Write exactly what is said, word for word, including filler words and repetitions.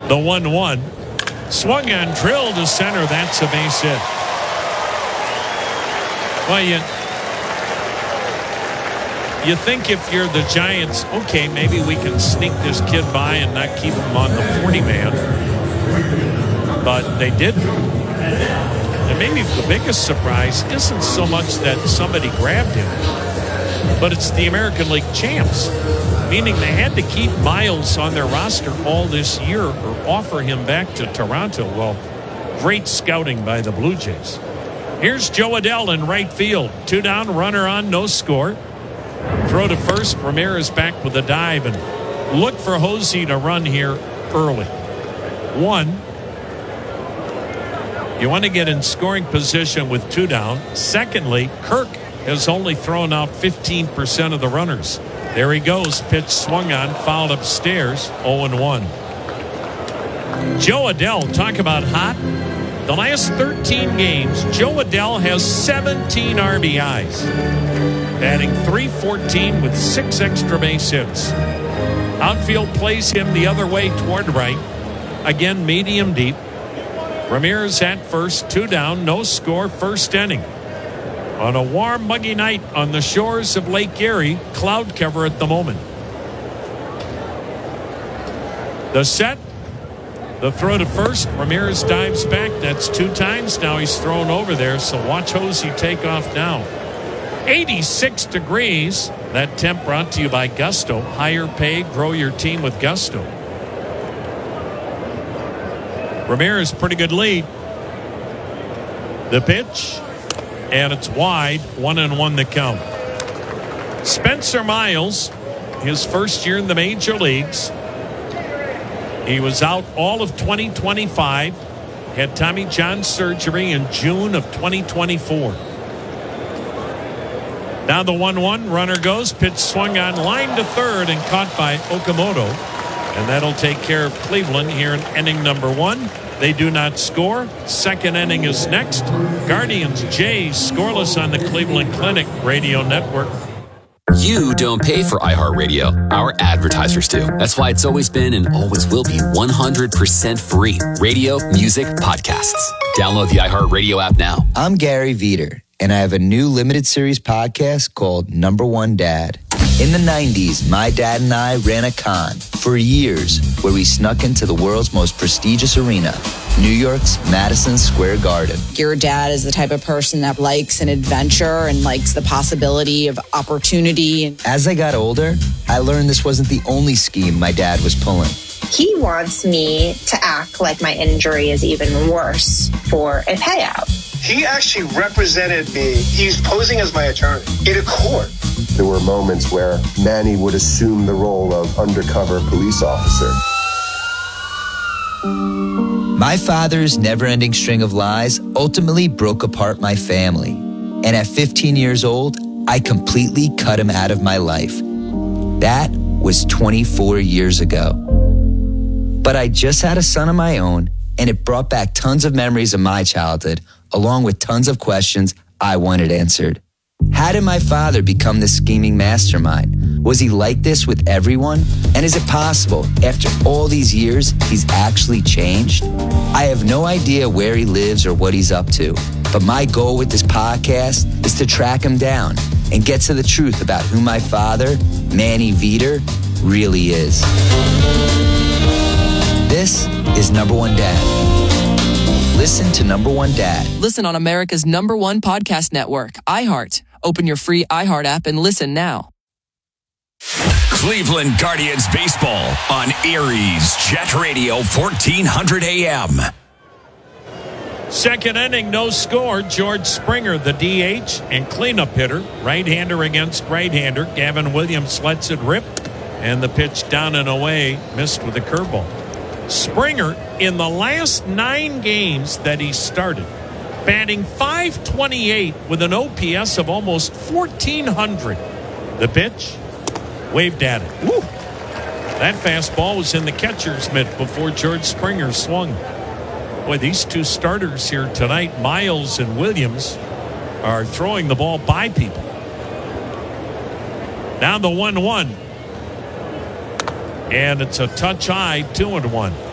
The one one. Swung on, drill to center. That's a base hit. Well, you, you think if you're the Giants, okay, maybe we can sneak this kid by and not keep him on the forty-man. But they didn't. And maybe the biggest surprise isn't so much that somebody grabbed him, but it's the American League champs, meaning they had to keep Miles on their roster all this year or offer him back to Toronto. Well, great scouting by the Blue Jays. Here's Joe Adell in right field. Two down, runner on, no score. Throw to first. Ramirez back with a dive, and look for Hosey to run here early. One, you want to get in scoring position with two down. Secondly, Kirk has only thrown out fifteen percent of the runners. There he goes. Pitch swung on, fouled upstairs. oh and one. Joe Adell, talk about hot. The last thirteen games, Joe Adell has seventeen R B Is. Batting three fourteen with six extra base hits. Outfield plays him the other way toward right. Again, medium deep. Ramirez at first, two down, no score, first inning. On a warm, muggy night on the shores of Lake Erie, cloud cover at the moment. The set, the throw to first. Ramirez dives back. That's two times now he's thrown over there, so watch Hosey take off now. eighty-six degrees. That temp brought to you by Gusto. Higher pay, grow your team with Gusto. Ramirez, pretty good lead. The pitch, and it's wide. One and one the count. Spencer Miles, his first year in the major leagues. He was out all of twenty twenty-five. Had Tommy John surgery in June of twenty twenty-four. Now the one one, runner goes, pitch swung on, line to third and caught by Okamoto. And that'll take care of Cleveland here in inning number one. They do not score. Second inning is next. Guardians, Jays, scoreless on the Cleveland Clinic Radio Network. You don't pay for iHeartRadio. Our advertisers do. That's why it's always been and always will be one hundred percent free. Radio, music, podcasts. Download the iHeartRadio app now. I'm Gary Veter, and I have a new limited series podcast called Number One Dad. In the nineties, my dad and I ran a con for years where we snuck into the world's most prestigious arena, New York's Madison Square Garden. Your dad is the type of person that likes an adventure and likes the possibility of opportunity. As I got older, I learned this wasn't the only scheme my dad was pulling. He wants me to act like my injury is even worse for a payout. He actually represented me. He's posing as my attorney in a court. There were moments where Manny would assume the role of undercover police officer. My father's never-ending string of lies ultimately broke apart my family. And at fifteen years old, I completely cut him out of my life. That was twenty-four years ago. But I just had a son of my own, and it brought back tons of memories of my childhood, along with tons of questions I wanted answered. How did my father become this scheming mastermind? Was he like this with everyone? And is it possible, after all these years, he's actually changed? I have no idea where he lives or what he's up to, but my goal with this podcast is to track him down and get to the truth about who my father, Manny Veter, really is. This is Number One Dad. Listen to Number One Dad. Listen on America's number one podcast network, iHeart. Open your free iHeart app and listen now. Cleveland Guardians baseball on Erie's Jet Radio fourteen hundred A M. Second inning, no score. George Springer, the D H and cleanup hitter. Right-hander against right-hander. Gavin Williams lets it rip. And the pitch down and away, missed with a curveball. Springer, in the last nine games that he started, batting five twenty-eight with an O P S of almost fourteen hundred. The pitch, waved at it. Woo! That fastball was in the catcher's mitt before George Springer swung. Boy, these two starters here tonight, Miles and Williams, are throwing the ball by people. Now the one one. And it's a touch high, two and one.